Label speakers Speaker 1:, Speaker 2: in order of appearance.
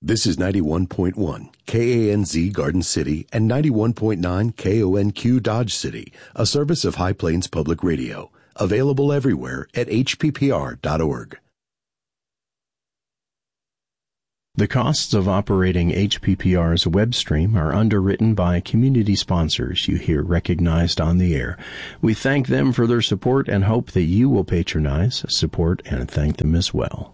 Speaker 1: This is 91.1 KANZ Garden City and 91.9 KONQ Dodge City, a service of High Plains Public Radio. Available everywhere at hppr.org.
Speaker 2: The costs of operating HPPR's web stream are underwritten by community sponsors you hear recognized on the air. We thank them for their support and hope that you will patronize, support, and thank them as well.